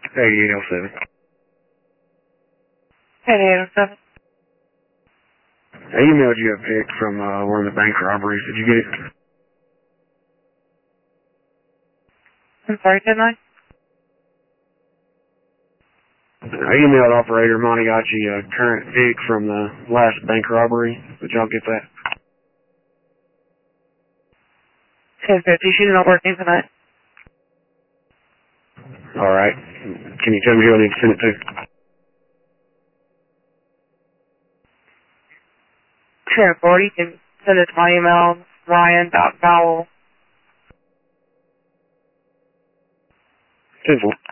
8807. 8807. I emailed you a pic from one of the bank robberies. Did you get it? I'm sorry, didn't I? I emailed operator Montiachi a current pic from the last bank robbery. Did y'all get that? 1050. She's not working tonight. Alright. Can you tell me who I need to send it to? 1040. You can send it to my email, ryan.vowel. 10-4.